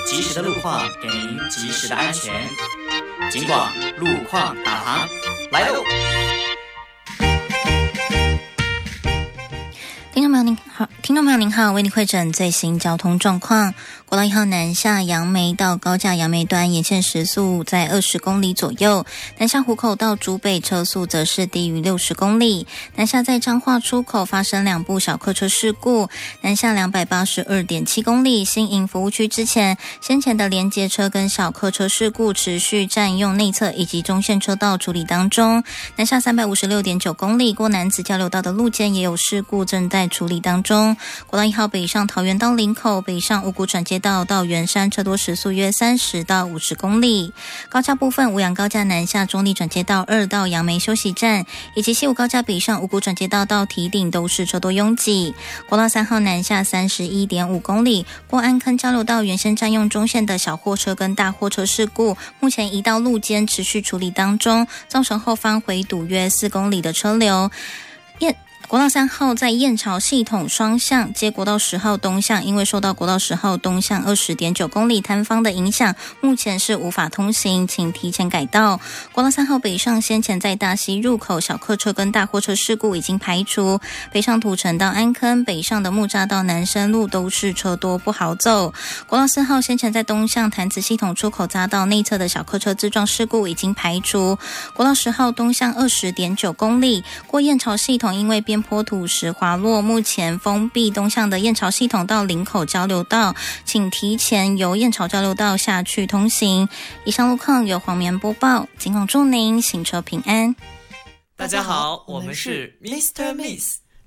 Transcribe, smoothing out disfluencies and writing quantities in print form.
及时的路况，给您及时的安全。警广路况导航来喽！ 听众朋友您好，为您汇诊最新交通状况。国道1号南下杨梅到高架杨梅段沿线时速在20公里左右，南下湖口到竹北车速则是低于60公里。南下在彰化出口发生2部小客车事故，南下282.7公里，新营服务区之前，先前的连接车跟小客车事故持续占用内侧以及中线车道处理当中。南下356.9公里，过南子交流道的路肩也有事故正在处理当中。国道1号北上桃园到林口，北上五股转接道到圆山，车多时速约30到50公里。高架部分，五杨高架南下中坜转接道2到杨梅休息站，以及西武高架北上五股转接道到堤顶都是车多拥挤。国道3号南下31.5公里，过安坑交流道原先占用中线的小货车跟大货车事故，目前移到路肩持续处理当中，造成后方回堵约4公里的车流。国道3号在燕巢系统双向接国道10号东向，因为受到国道10号东向20.9公里摊方的影响，目前是无法通行，请提前改道。国道3号北上先前在大溪入口小客车跟大货车事故已经排除，北上土城到安坑，北上的木栅到南深路都是车多不好走。国道4号先前在东向潭子系统出口匝道内侧的小客车自撞事故已经排除。国道10号东向20.9公里，过燕巢系统因为边坡土石滑落，目前封闭东向的燕巢系统到林口交流道，请提前由燕巢交流道下去通行。以上路况由黄棉播报，警广祝您行车平安。 大家好，我们是 Mr. Miss